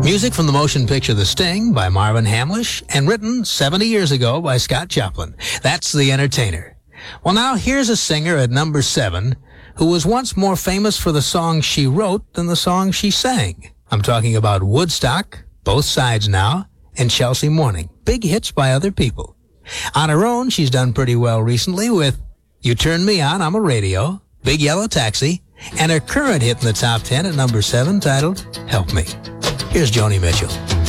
Music from the motion picture The Sting by Marvin Hamlish and written 70 years ago by Scott Joplin. That's The Entertainer. Well, now here's a singer at number 7 who was once more famous for the songs she wrote than the songs she sang. I'm talking about Woodstock, Both Sides Now, and Chelsea Morning. Big hits by other people. On her own, she's done pretty well recently with You Turn Me On, I'm a Radio, Big Yellow Taxi, and her current hit in the top 10 at number 7 titled Help Me. Here's Joni Mitchell.